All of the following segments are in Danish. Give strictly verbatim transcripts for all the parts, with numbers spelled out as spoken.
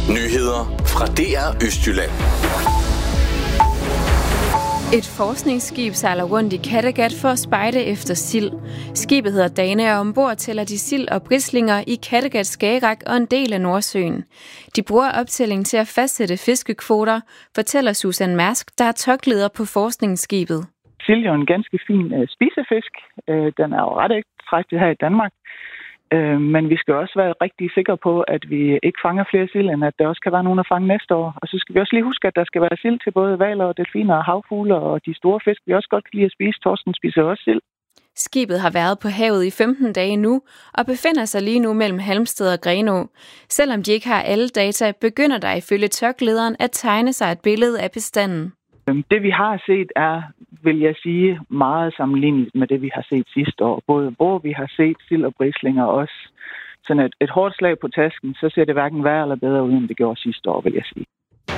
Nyheder fra D R Østjylland. Et forskningsskib sejler rundt i Kattegat for at spejde efter sild. Skibet hedder Dane, og ombord tæller de sild og brislinger i Kattegat, Skagerrak og en del af Nordsøen. De bruger optælling til at fastsætte fiskekvoter, fortæller Susan Mærsk, der er togleder på forskningsskibet. Sild er jo en ganske fin uh, spisefisk. Uh, den er jo ret ekstraktiv her i Danmark. Uh, men vi skal også være rigtig sikre på, at vi ikke fanger flere sild, end at der også kan være nogen at fange næste år. Og så skal vi også lige huske, at der skal være sild til både hvaler og delfiner og havfugle og de store fisk. Vi også godt kan lide at spise. Torsken spiser også sild. Skibet har været på havet i femten dage nu og befinder sig lige nu mellem Halmsted og Grenaa. Selvom de ikke har alle data, begynder der ifølge toglederen at tegne sig et billede af bestanden. Det vi har set er, vil jeg sige, meget sammenligneligt med det vi har set sidste år. Både hvor vi har set sild og brislinger også. Sådan et, et hårdt slag på tasken, så ser det hverken værre eller bedre ud, end det gjorde sidste år, vil jeg sige.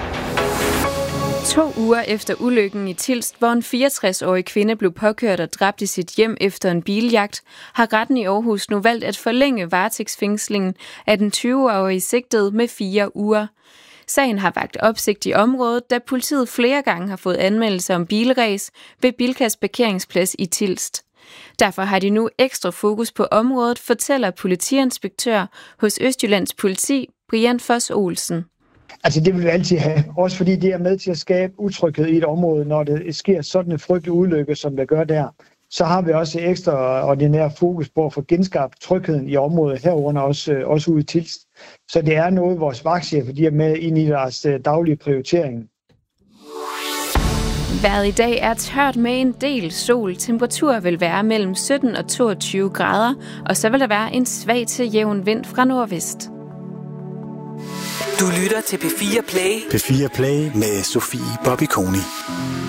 To uger efter ulykken i Tilst, hvor en fireogtres-årig kvinde blev påkørt og dræbt i sit hjem efter en biljagt, har retten i Aarhus nu valgt at forlænge varetægtsfængslingen af den tyve-årige sigtede med fire uger. Sagen har vakt opsigt i området, da politiet flere gange har fået anmeldelser om bilræs ved Bilkas parkeringsplads i Tilst. Derfor har de nu ekstra fokus på området, fortæller politiinspektør hos Østjyllands Politi, Brian Foss Olsen. Altså det vil vi altid have, også fordi det er med til at skabe utryghed i et område, når det sker sådan en frygtelig ulykke, som der gør der. Så har vi også ekstra ordinær fokus på at få genskabt trygheden i området, herunder også, også ude i Tilst. Så det er noget, vores vagtchefer de er med ind i deres daglige prioritering. Vejret i dag er tørt med en del sol. Temperatur vil være mellem sytten og toogtyve grader, og så vil der være en svag til jævn vind fra nordvest. Du lytter til P fire Play. P fire Play med Sofie Bobby Koni.